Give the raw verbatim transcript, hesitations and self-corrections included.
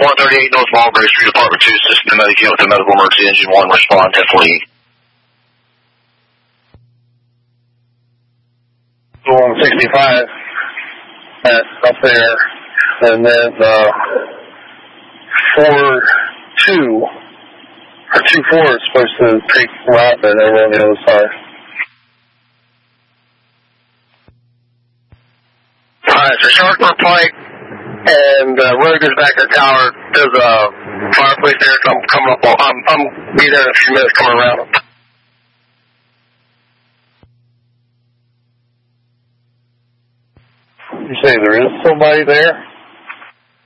one thirty-eight North Mulberry Street, Apartment two, System Medic with the medical emergency, engine one, respond, definitely. one sixty-five, that's up there, and then uh, four two, or two four is supposed to take Rodman over on the other side. Alright, so Sharkport Pike and uh, road goes back to the tower. There's a fireplace there, so I'm coming up on, I'm, I'm be there in a few minutes coming around. You say there is somebody there?